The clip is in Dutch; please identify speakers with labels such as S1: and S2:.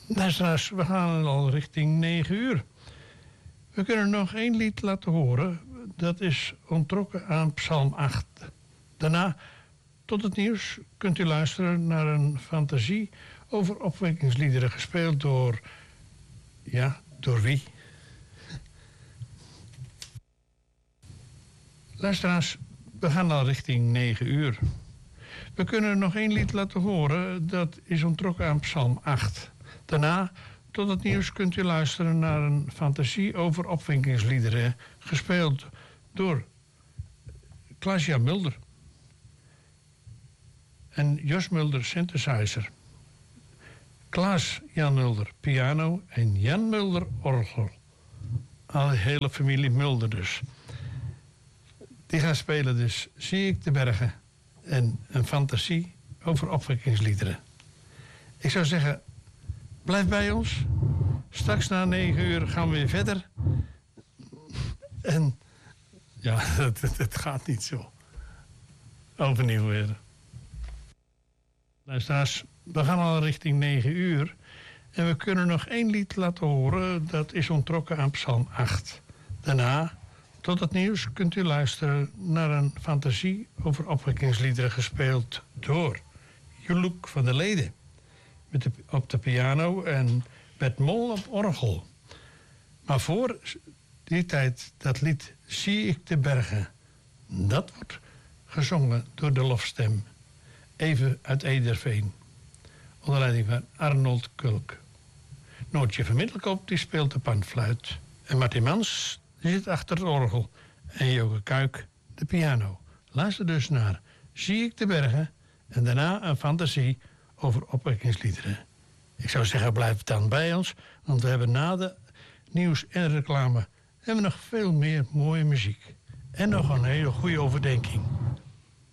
S1: Luisteraars, we gaan al richting 9 uur. We kunnen nog 1 lied laten horen. Dat is onttrokken aan Psalm 8. Daarna, tot het nieuws, kunt u luisteren naar een fantasie over opwekkingsliederen gespeeld door... Ja, door wie? Luisteraars, we gaan al richting 9 uur. We kunnen nog 1 lied laten horen. Dat is onttrokken aan Psalm 8. Daarna, tot het nieuws, kunt u luisteren naar een fantasie over opwekkingsliederen, gespeeld door Klaas-Jan Mulder en Jos Mulder synthesizer, Klaas-Jan Mulder piano en Jan Mulder orgel. Al de hele familie Mulder dus. Die gaan spelen dus Zie ik de bergen en een fantasie over opwekkingsliederen. Ik zou zeggen, blijf bij ons. Straks na 9 uur gaan we weer verder. En ja, het gaat niet zo. Overnieuw weer. Luisteraars, we gaan al richting 9 uur. En we kunnen nog 1 lied laten horen. Dat is onttrokken aan Psalm 8. Daarna, tot het nieuws, kunt u luisteren naar een fantasie over opwekkingsliederen, gespeeld door Joeloek van der Leden. Op de piano en Bert Mol op orgel. Maar voor die tijd, dat lied Zie ik de bergen. Dat wordt gezongen door de lofstem. Even uit Ederveen. Onder leiding van Arnold Kulk. Noortje van Middelkoop die speelt de panfluit. En Martin Mans die zit achter het orgel. En Joke Kuik de piano. Luister dus naar Zie ik de bergen. En daarna een fantasie over opwekkingsliederen. Ik zou zeggen, blijf dan bij ons. Want we hebben na de nieuws en reclame... hebben we nog veel meer mooie muziek. En nog een hele goede overdenking.